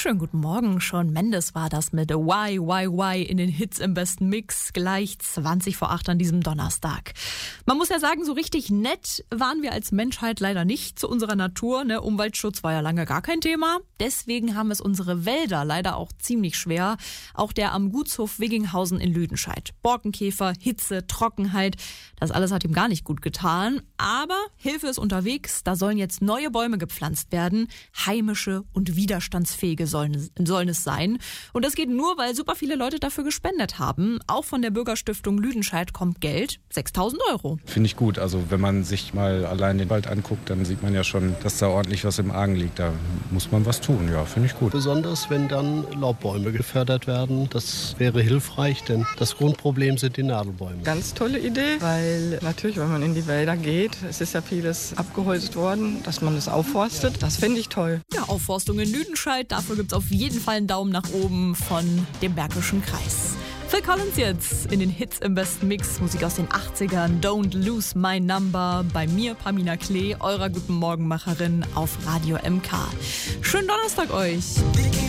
Schönen guten Morgen, Shawn Mendes war das mit Why in den Hits im besten Mix, gleich 7:20 an diesem Donnerstag. Man muss ja sagen, so richtig nett waren wir als Menschheit leider nicht zu unserer Natur. Ne? Umweltschutz war ja lange gar kein Thema. Deswegen haben es unsere Wälder leider auch ziemlich schwer. Auch der am Gutshof Wigginghausen in Lüdenscheid. Borkenkäfer, Hitze, Trockenheit, das alles hat ihm gar nicht gut getan. Aber Hilfe ist unterwegs, da sollen jetzt neue Bäume gepflanzt werden. Heimische und widerstandsfähige sollen es sein. Und das geht nur, weil super viele Leute dafür gespendet haben. Auch von der Bürgerstiftung Lüdenscheid kommt Geld, 6.000 €. Finde ich gut. Also wenn man sich mal allein den Wald anguckt, dann sieht man ja schon, dass da ordentlich was im Argen liegt. Da muss man was tun. Ja, finde ich gut. Besonders wenn dann Laubbäume gefördert werden. Das wäre hilfreich, denn das Grundproblem sind die Nadelbäume. Ganz tolle Idee, weil natürlich, wenn man in die Wälder geht, es ist ja vieles abgeholzt worden, dass man es aufforstet. Das finde ich toll. Ja, Aufforstung in Lüdenscheid, dafür gibt's auf jeden Fall einen Daumen nach oben von dem Bergischen Kreis. Phil Collins jetzt in den Hits im besten Mix, Musik aus den 80ern, Don't Lose My Number, bei mir Pamina Klee, eurer Guten Morgenmacherin auf Radio MK. Schönen Donnerstag euch!